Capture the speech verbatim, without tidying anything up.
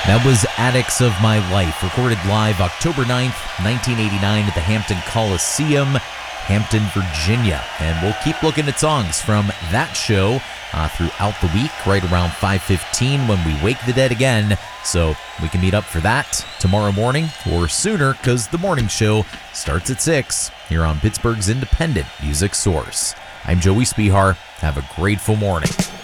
That was Addicts of My Life, recorded live October ninth, nineteen eighty-nine at the Hampton Coliseum, Hampton, Virginia. And we'll keep looking at songs from that show uh, throughout the week, right around five fifteen when we wake the dead again. So we can meet up for that tomorrow morning or sooner, because the morning show starts at six here on Pittsburgh's independent music source. I'm Joey Spihar. Have a grateful morning.